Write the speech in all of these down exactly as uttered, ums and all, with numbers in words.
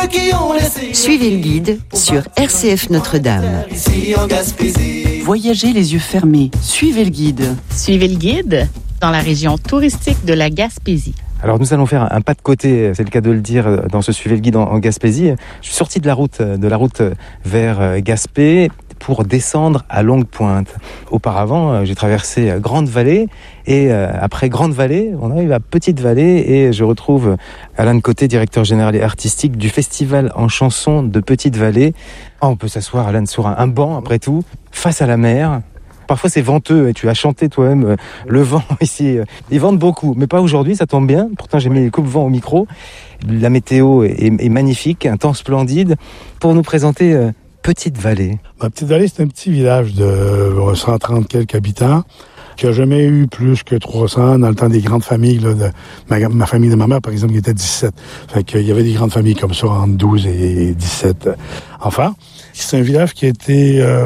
qui ont laissé. Suivez le guide sur R C F Notre-Dame. Ici en Gaspésie. Voyagez les yeux fermés. Suivez le guide. Suivez le guide dans la région touristique de la Gaspésie. Alors nous allons faire un pas de côté, c'est le cas de le dire, dans ce Suivez le guide en, en Gaspésie. Je suis sorti de la route, de la route vers Gaspé pour descendre à Longue Pointe. Auparavant, j'ai traversé Grande Vallée et après Grande Vallée, on arrive à Petite Vallée et je retrouve Alain de Côté, directeur général et artistique du Festival en chanson de Petite Vallée. Oh, on peut s'asseoir, Alain, sur un, un banc après tout, face à la mer. Parfois c'est venteux et tu as chanté toi-même euh, le vent ici. Euh, ils ventent beaucoup, mais pas aujourd'hui, ça tombe bien. Pourtant j'ai mis les coupe-vent au micro. La météo est, est, est magnifique, un temps splendide. Pour nous présenter euh, Petite Vallée. Ma Petite Vallée, c'est un petit village de cent trente quelques habitants qui n'a jamais eu plus que trois cents dans le temps des grandes familles. Là, de ma, ma famille de ma mère, par exemple, qui était dix-sept. Fait qu'il y avait des grandes familles comme ça, entre douze et dix-sept enfants. C'est un village qui a été euh,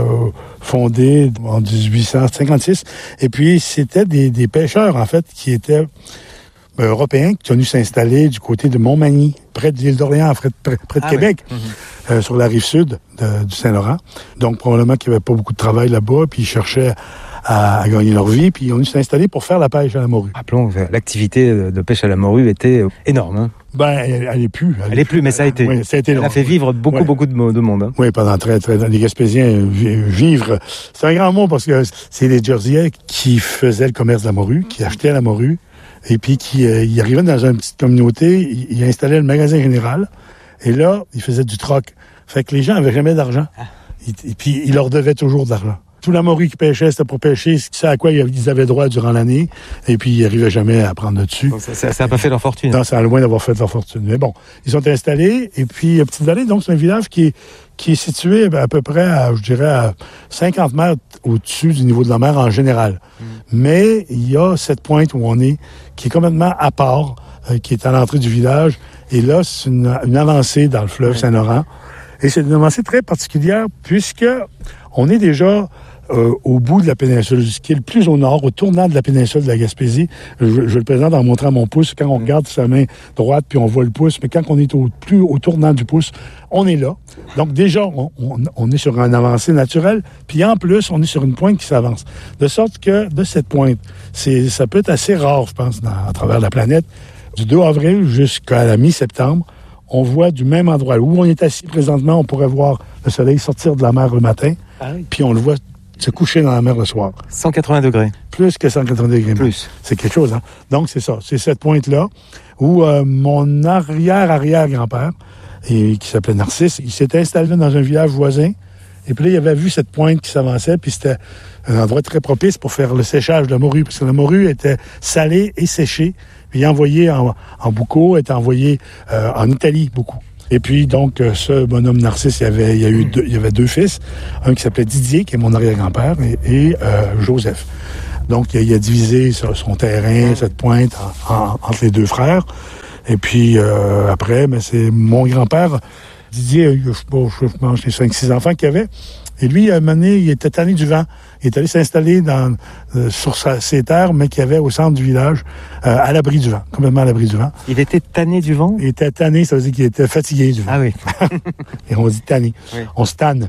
fondé en dix-huit cent cinquante-six. Et puis, c'était des, des pêcheurs, en fait, qui étaient ben, européens, qui sont venus s'installer du côté de Montmagny, près de l'île d'Orléans, près, près, près de ah Québec, oui. mm-hmm. euh, sur la rive sud de, du Saint-Laurent. Donc, probablement qu'il n'y avait pas beaucoup de travail là-bas, puis ils cherchaient à, à gagner leur vie, puis ils ont dû s'installer pour faire la pêche à la morue. Rappelons, l'activité de pêche à la morue était énorme, hein? Ben, elle, elle est plus. Elle, elle est plus, mais ça a été. Oui, ça a été elle long. a fait vivre beaucoup, ouais. beaucoup de, de monde. Hein. Oui, pendant très, très longtemps. Les Gaspésiens, vivre, c'est un grand mot parce que c'est les Jerseyais qui faisaient le commerce de la morue, qui achetaient la morue, et puis qui euh, ils arrivaient dans une petite communauté, ils, ils installaient le magasin général, et là, ils faisaient du troc. Fait que les gens avaient jamais d'argent. Ah. Et, et puis, ils leur devaient toujours de l'argent. Tout la morue qu'ils pêchaient, c'était pour pêcher ce à quoi ils avaient droit durant l'année. Et puis, ils n'arrivaient jamais à prendre dessus. Donc ça n'a pas fait leur fortune. Non, ça a loin d'avoir fait leur fortune. Mais bon, ils sont installés. Et puis, Petite Vallée, donc, c'est un village qui est, qui est situé à peu près, à, je dirais, à cinquante mètres au-dessus du niveau de la mer en général. Mmh. Mais il y a cette pointe où on est, qui est complètement à part, euh, qui est à l'entrée du village. Et là, c'est une, une avancée dans le fleuve mmh. Saint-Laurent. Et c'est une avancée très particulière puisque on est déjà... Euh, au bout de la péninsule, ce qui est le plus au nord, au tournant de la péninsule de la Gaspésie. Je, je le présente en montrant mon pouce. Quand on regarde sa main droite, puis on voit le pouce, mais quand on est au plus au tournant du pouce, on est là. Donc déjà, on, on, on est sur un avancée naturelle, puis en plus, on est sur une pointe qui s'avance. De sorte que, de cette pointe, c'est, ça peut être assez rare, je pense, dans, à travers la planète. Du deux avril jusqu'à la mi-septembre, on voit du même endroit. Où on est assis présentement, on pourrait voir le soleil sortir de la mer le matin, ah oui. Puis on le voit se coucher dans la mer le soir. cent quatre-vingts degrés. Plus que cent quatre-vingts degrés. Plus. C'est quelque chose, hein? Donc, c'est ça. C'est cette pointe-là où euh, mon arrière-arrière-grand-père, et, qui s'appelait Narcisse, il s'était installé dans un village voisin. Et puis là, il avait vu cette pointe qui s'avançait, puis c'était un endroit très propice pour faire le séchage de la morue, parce que la morue était salée et séchée, puis envoyée en, en boucaux, était envoyée euh, en Italie, beaucoup. Et puis, donc, ce bonhomme Narcisse, il y avait, il y a eu deux, il y avait deux fils. Un qui s'appelait Didier, qui est mon arrière-grand-père, et, et euh, Joseph. Donc, il a, il a divisé son terrain, cette pointe, en, en, entre les deux frères. Et puis, euh, après, ben, c'est mon grand-père, Didier, je sais pas, je mange les cinq, six enfants qu'il avait. Et lui, à un moment donné, il était tanné du vent. Il est allé s'installer dans, euh, sur sa, ses terres, mais qu'il y avait au centre du village, euh, à l'abri du vent, complètement à l'abri du vent. Il était tanné du vent? Il était tanné, ça veut dire qu'il était fatigué du vent. Ah oui. Et on dit tanné. Oui. On se tanne.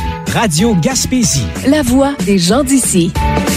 Radio Gaspésie. La voix des gens d'ici.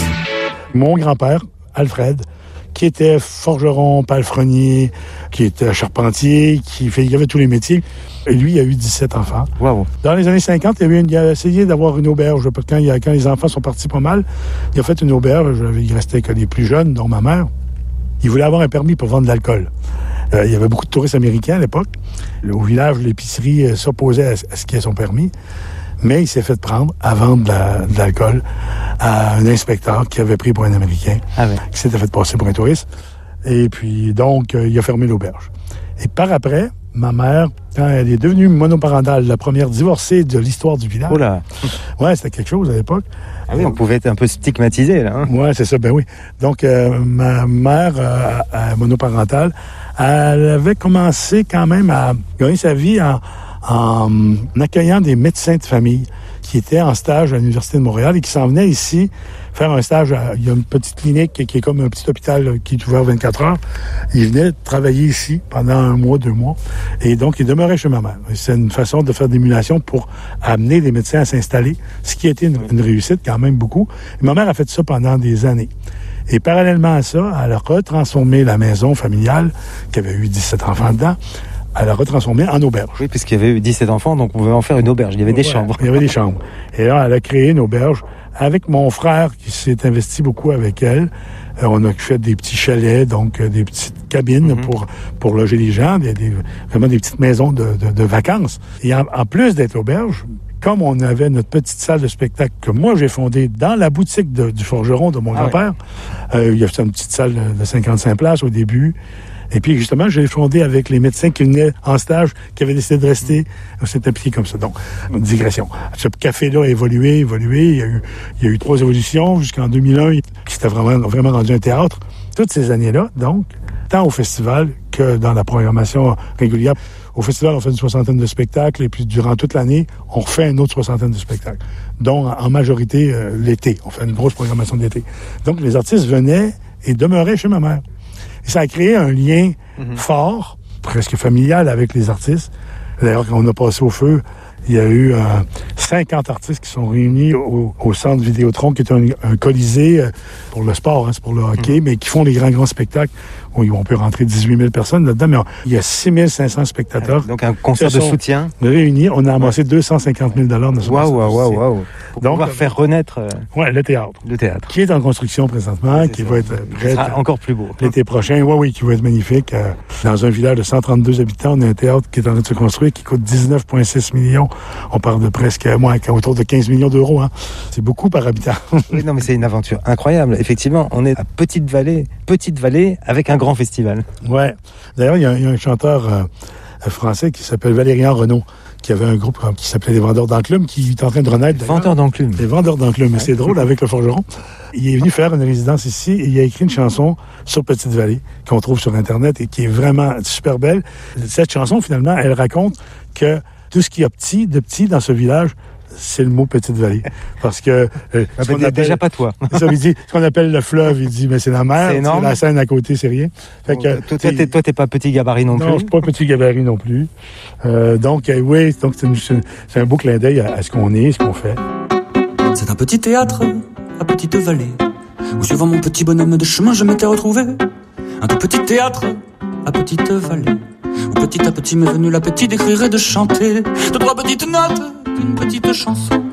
Mon grand-père, Alfred, qui était forgeron, palefrenier, qui était charpentier, qui fait, il avait tous les métiers. Et lui, il a eu dix-sept enfants. Wow. Dans les années cinquante, il a, eu une, il a essayé d'avoir une auberge. Quand, il a, quand les enfants sont partis pas mal, il a fait une auberge. Il restait que les plus jeunes, dont ma mère. Il voulait avoir un permis pour vendre de l'alcool. Euh, il y avait beaucoup de touristes américains à l'époque. Au village, l'épicerie euh, s'opposait à, à ce qu'il ait son permis. Mais il s'est fait prendre à vendre de, la, de l'alcool à un inspecteur qui avait pris pour un Américain, ah ouais. qui s'était fait passer pour un touriste. Et puis, donc, euh, il a fermé l'auberge. Et par après, ma mère, quand elle est devenue monoparentale, la première divorcée de l'histoire du village. Oh là! Ouais, c'était quelque chose à l'époque. Ah oui, on pouvait être un peu stigmatisé, là. Hein? Ouais, c'est ça, ben oui. Donc, euh, ma mère, euh, monoparentale, elle avait commencé quand même à gagner sa vie en, en accueillant des médecins de famille qui étaient en stage à l'Université de Montréal et qui s'en venaient ici faire un stage. À, il y a une petite clinique qui est comme un petit hôpital qui est ouvert vingt-quatre heures. Ils venaient travailler ici pendant un mois, deux mois. Et donc, ils demeuraient chez ma mère. Et c'est une façon de faire d'émulation pour amener les médecins à s'installer, ce qui a été une, une réussite quand même beaucoup. Et ma mère a fait ça pendant des années. Et parallèlement à ça, elle a retransformé la maison familiale, qui avait eu dix-sept enfants dedans, elle a retransformé en auberge. Oui, puisqu'il y avait eu dix-sept enfants, donc on pouvait en faire une auberge. Il y avait des ouais, chambres. Il y avait des chambres. Et là, elle a créé une auberge avec mon frère qui s'est investi beaucoup avec elle. Euh, on a fait des petits chalets, donc euh, des petites cabines mm-hmm. pour pour loger les gens, des, des, vraiment des petites maisons de, de, de vacances. Et en, en plus d'être auberge, comme on avait notre petite salle de spectacle que moi j'ai fondée dans la boutique de, du forgeron de mon ah grand-père, ouais. euh, il y avait une petite salle de cinquante-cinq places au début. Et puis, justement, j'ai fondé avec les médecins qui venaient en stage, qui avaient décidé de rester. On s'est impliqué comme ça. Donc, une digression. Ce café-là a évolué, évolué. Il y a eu, il y a eu trois évolutions jusqu'en deux mille un, qui s'était vraiment, vraiment rendu un théâtre. Toutes ces années-là, donc, tant au festival que dans la programmation régulière. Au festival, on fait une soixantaine de spectacles et puis durant toute l'année, on refait une autre soixantaine de spectacles. Donc, en majorité, euh, l'été. On fait une grosse programmation d'été. Donc, les artistes venaient et demeuraient chez ma mère. Et ça a créé un lien mm-hmm. fort, presque familial avec les artistes. D'ailleurs, quand on a passé au feu, il y a eu euh, cinquante artistes qui sont réunis au, au centre Vidéotron, qui est un, un colisée euh, pour le sport, hein, c'est pour le hockey, mm-hmm. mais qui font des grands, grands spectacles. Oui, on peut rentrer dix-huit mille personnes là-dedans, mais on, il y a six mille cinq cents spectateurs. Donc un concert de soutien. Réunis, on a amassé deux cent cinquante mille dollars de ce Waouh, waouh, waouh, waouh. Pour donc, pouvoir faire renaître euh, ouais, le théâtre. Le théâtre. Qui est en construction présentement, c'est qui ça. va être prêt. Qui sera encore plus beau. L'été prochain, oui, oui, qui va être magnifique. Euh, dans un village de cent trente-deux habitants, on a un théâtre qui est en train de se construire, qui coûte dix-neuf virgule six millions. On parle de presque, moins, autour de quinze millions d'euros. Hein. C'est beaucoup par habitant. Oui, non, mais c'est une aventure incroyable. Effectivement, on est à Petite-Vallée, Petite-Vallée, avec un grand festival. Ouais. D'ailleurs, il y, y a un chanteur euh, français qui s'appelle Valérian Renaud, qui avait un groupe euh, qui s'appelait Les Vendeurs d'Enclume, qui est en train de renaître. Les Vendeurs d'Enclume. Les Vendeurs d'Enclume. Ouais. C'est drôle avec le forgeron. Il est venu faire une résidence ici et il a écrit une chanson sur Petite-Vallée qu'on trouve sur Internet et qui est vraiment super belle. Cette chanson, finalement, elle raconte que tout ce qu'il y a petit, de petit dans ce village, c'est le mot Petite-Vallée. Parce que... Euh, ah, ben, appelle, déjà pas toi. ça, il dit, ce qu'on appelle le fleuve, il dit, mais c'est la mer. C'est énorme. La Seine à côté, c'est rien. Fait que, toi, toi, t'es, toi, t'es pas petit gabarit non, non plus. Non, je suis pas petit gabarit non plus. Euh, donc, euh, oui, donc c'est, une, c'est un beau clin d'œil à, à ce qu'on est, ce qu'on fait. C'est un petit théâtre à Petite-Vallée, où suivant mon petit bonhomme de chemin, je m'étais retrouvé. Un tout petit théâtre à Petite-Vallée, où petit à petit m'est venue l'appétit d'écrire et de chanter deux, trois petites notes d'une petite chanson.